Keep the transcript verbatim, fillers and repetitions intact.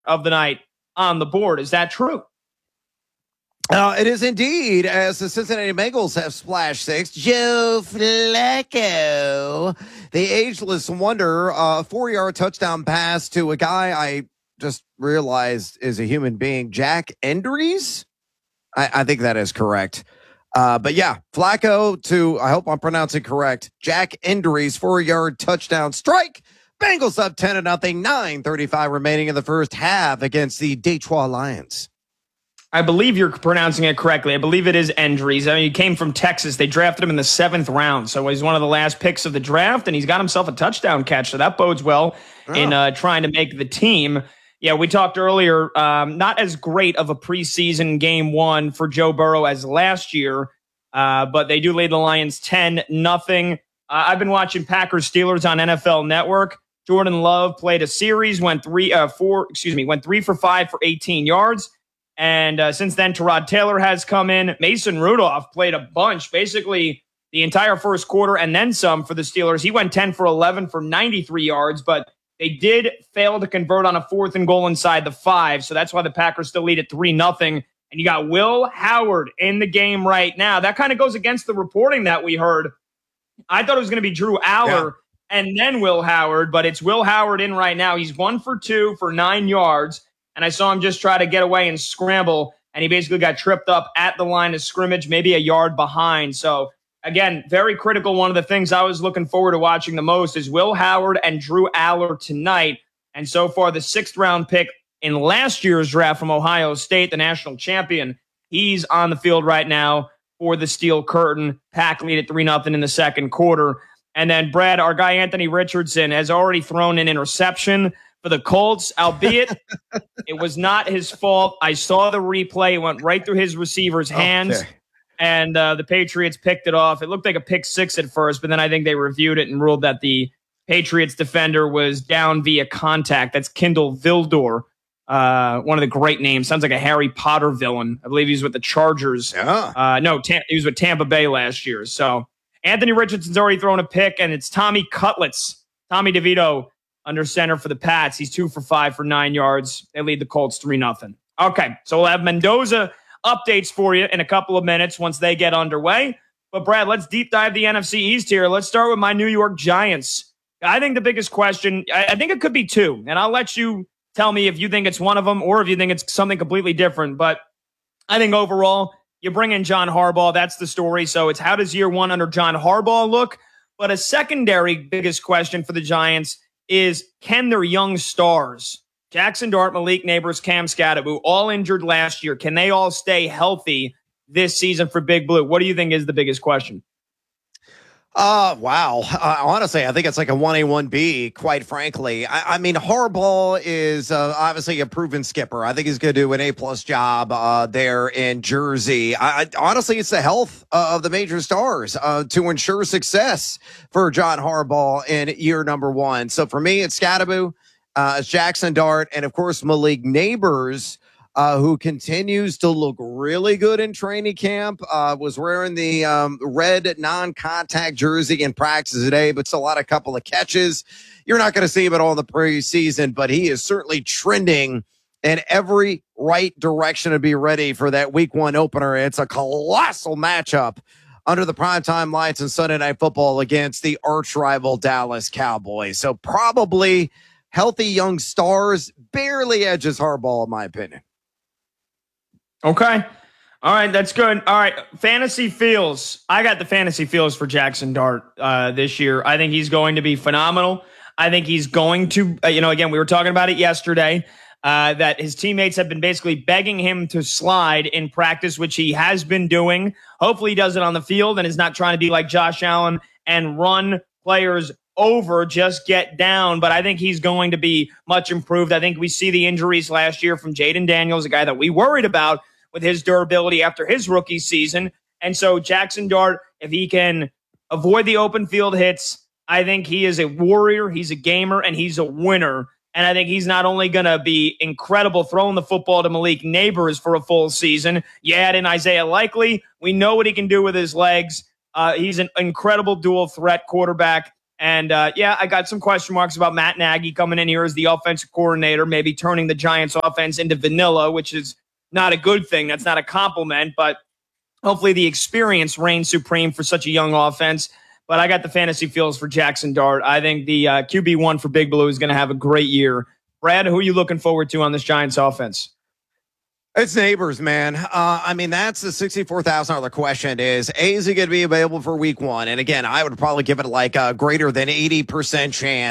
of the night on the board. Is that true? Uh, it is indeed, as the Cincinnati Bengals have splashed six. Joe Flacco, the ageless wonder, a uh, four-yard touchdown pass to a guy I just realized is a human being, Jack Endries. I, I think that is correct. Uh, but yeah, Flacco to, I hope I'm pronouncing correct, Jack Endries, four-yard touchdown strike. Bengals up ten to nothing, nine thirty-five remaining in the first half against the Detroit Lions. I believe you're pronouncing it correctly. I believe it is Endries. I mean, he came from Texas. They drafted him in the seventh round, so he's one of the last picks of the draft, and he's got himself a touchdown catch, so that bodes well oh. in uh, trying to make the team. Yeah, we talked earlier, um, not as great of a preseason game one for Joe Burrow as last year, uh, but they do lead the Lions ten nothing. Uh, I've been watching Packers-Steelers on N F L Network. Jordan Love played a series, went three, uh, four, excuse me, went three for five for eighteen yards. And uh, since then, Tyrod Taylor has come in. Mason Rudolph played a bunch, basically the entire first quarter and then some for the Steelers. He went ten for eleven for ninety-three yards, but they did fail to convert on a fourth and goal inside the five. So that's why the Packers still lead at three nothing. And you got Will Howard in the game right now. That kind of goes against the reporting that we heard. I thought it was going to be Drew Aller yeah. and then Will Howard, but it's Will Howard in right now. He's one for two for nine yards. And I saw him just try to get away and scramble, and he basically got tripped up at the line of scrimmage, maybe a yard behind. So, again, very critical. One of the things I was looking forward to watching the most is Will Howard and Drew Aller tonight. And so far, the sixth-round pick in last year's draft from Ohio State, the national champion, he's on the field right now for the Steel Curtain. Pack lead at three nothing in the second quarter. And then, Brad, our guy Anthony Richardson has already thrown an interception for the Colts, albeit it was not his fault. I saw the replay. It went right through his receiver's hands, okay. and uh, the Patriots picked it off. It looked like a pick six at first, but then I think they reviewed it and ruled that the Patriots defender was down via contact. That's Kindle Vildor, uh, one of the great names. Sounds like a Harry Potter villain. I believe he's with the Chargers. Yeah. Uh, no, Tam- he was with Tampa Bay last year. So Anthony Richardson's already thrown a pick, and it's Tommy Cutlets, Tommy DeVito, under center for the Pats. He's two for five for nine yards. They lead the Colts three nothing. Okay, so we'll have Mendoza updates for you in a couple of minutes once they get underway. But, Brad, let's deep dive the N F C East here. Let's start with my New York Giants. I think the biggest question, I, I think it could be two, and I'll let you tell me if you think it's one of them or if you think it's something completely different. But I think overall, you bring in John Harbaugh. That's the story. So it's how does year one under John Harbaugh look? But a secondary biggest question for the Giants is, can their young stars, Jackson Dart, Malik Neighbors, Cam Skattebo, all injured last year, can they all stay healthy this season for Big Blue? What do you think is the biggest question? Uh, wow. Uh, honestly, I think it's like a one A, one B, quite frankly. I, I mean, Harbaugh is uh, obviously a proven skipper. I think he's going to do an A-plus job uh, there in Jersey. I, I, honestly, it's the health uh, of the major stars uh, to ensure success for John Harbaugh in year number one. So for me, it's Skattebo, uh, it's Jackson Dart, and of course, Malik Neighbors, Uh, who continues to look really good in training camp, uh, was wearing the um, red non-contact jersey in practice today, but still had a couple of catches. You're not going to see him at all in the preseason, but he is certainly trending in every right direction to be ready for that week one opener. It's a colossal matchup under the primetime lights and Sunday Night Football against the arch rival Dallas Cowboys. So probably healthy young stars, barely edges Harbaugh, in my opinion. Okay. All right. That's good. All right. Fantasy feels. I got the fantasy feels for Jackson Dart uh, this year. I think he's going to be phenomenal. I think he's going to, uh, you know, again, we were talking about it yesterday, uh, that his teammates have been basically begging him to slide in practice, which he has been doing. Hopefully he does it on the field and is not trying to be like Josh Allen and run players over, just get down. But I think he's going to be much improved. I think we see the injuries last year from Jaden Daniels, a guy that we worried about with his durability after his rookie season. And so Jackson Dart, if he can avoid the open field hits, I think he is a warrior, he's a gamer, and he's a winner. And I think he's not only going to be incredible throwing the football to Malik Neighbors for a full season. You add in Isaiah Likely. We know what he can do with his legs. Uh, he's an incredible dual threat quarterback. And uh, yeah, I got some question marks about Matt Nagy coming in here as the offensive coordinator, maybe turning the Giants offense into vanilla, which is not a good thing. That's not a compliment, but hopefully the experience reigns supreme for such a young offense. But I got the fantasy feels for Jackson Dart. I think the uh, Q B one for Big Blue is going to have a great year. Brad, who are you looking forward to on this Giants offense? It's Neighbors, man. Uh, I mean, that's the sixty-four thousand dollars question is, A, is he going to be available for week one? And again, I would probably give it like a greater than eighty percent chance